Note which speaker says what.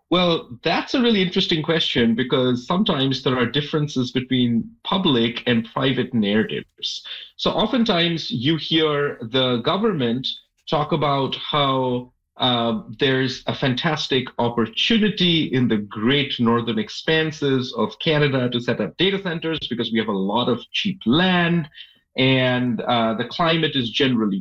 Speaker 1: Well, that's a really interesting question because sometimes there are differences between public and private narratives. So oftentimes you hear the government talk about how there's a fantastic opportunity in the great northern expanses of Canada to set up data centers because we have a lot of cheap land and the climate is generally